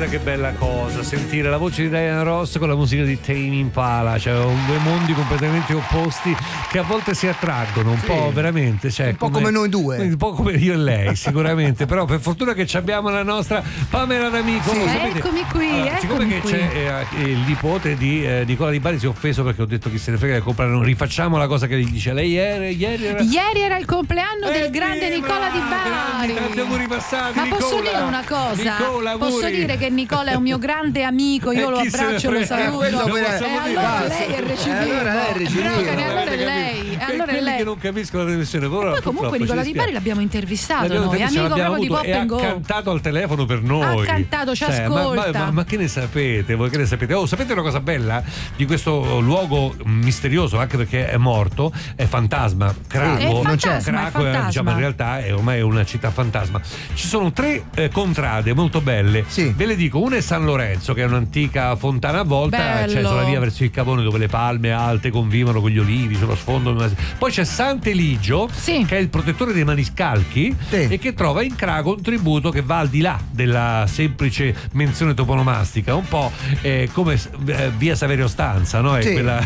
guarda che bella cosa sentire la voce di Diana Ross con la musica di Tame Impala, cioè due mondi completamente opposti che a volte si attraggono un po' veramente, cioè, un po' come noi due, un po' come io e lei sicuramente, però per fortuna che abbiamo la nostra Pamela D'Amico. Sapete, eccomi qui, allora, siccome che c'è il nipote di Nicola Di Bari si è offeso perché ho detto chi se ne frega del compleanno, rifacciamo la cosa che gli dice lei ieri era il compleanno del grande Nicola Di Bari. Tanti auguri passati. Ma Nicola, posso dire una cosa? Nicola, posso dire che Nicola è un mio grande amico, io lo abbraccio, lo saluto. Allora lei è recidivo. Allora è lei. Allora è lei che non capisco la trasmissione. Poi comunque Nicola Di Bari l'abbiamo intervistato noi, amico proprio di Pop and Go. Ha cantato al telefono per noi. Ha cantato, ci ascolta. Ma che ne sapete? Voi che ne sapete? Oh, sapete una cosa bella di questo luogo misterioso, anche perché è morto, è fantasma. Craco, non c'è. Craco, diciamo, in realtà è ormai una città fantasma. Ci sono 3 contrade molto belle. Sì. Ve le dico, una è San Lorenzo, che è un'antica fontana a volta, c'è sulla via verso il Cavone dove le palme alte convivono con gli olivi sullo sfondo. Poi c'è Sant'Eligio, che è il protettore dei maniscalchi, e che trova in Craco un tributo che va al di là della semplice menzione toponomastica, un po' come via Saverio Stanza, no? È quella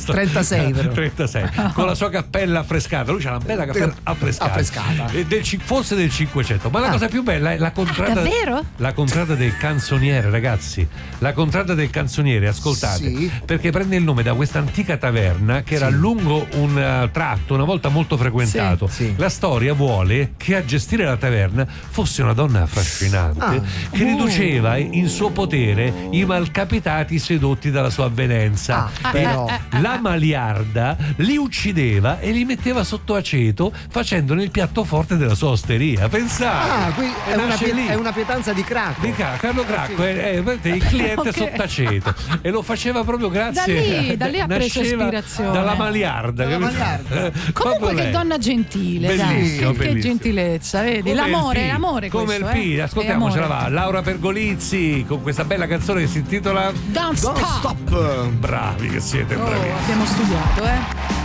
36 però. 36 con la sua cappella affrescata. Lui c'ha una bella cappella affrescata. Forse del 500. Ma la cosa più bella è la contrada. Davvero? La contrada del canzoniere, ragazzi. La contrada del canzoniere, ascoltate, perché prende il nome da questa antica taverna che era lungo un tratto una volta molto frequentato. La storia vuole che a gestire la taverna fosse una donna affascinante che riduceva in suo potere i malcapitati sedotti dalla sua avvenenza. Però la Maliarda li uccideva e li metteva sotto aceto facendone il piatto forte della sua osteria. Pensate, qui è una pietanza di Craco. Carlo Cracco è il cliente sotto aceto e lo faceva proprio grazie da lì ha preso ispirazione dalla Maliarda. Comunque che donna gentile, bellissimo, che gentilezza, vedi? L'amore come questo, il P. Ascoltiamocela, va Laura Pergolizzi con questa bella canzone che si intitola Don't Stop. Bravi che siete, bravi. Abbiamo studiato,